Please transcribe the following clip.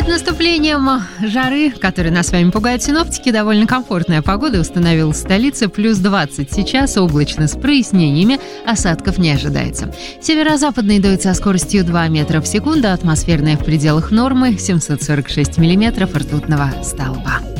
Перед наступлением жары, которой нас с вами пугают синоптики, довольно комфортная погода установилась в столице. Плюс 20 сейчас, облачно с прояснениями, осадков не ожидается. Северо-западный дует со скоростью 2 метра в секунду, атмосферная в пределах нормы, 746 миллиметров ртутного столба.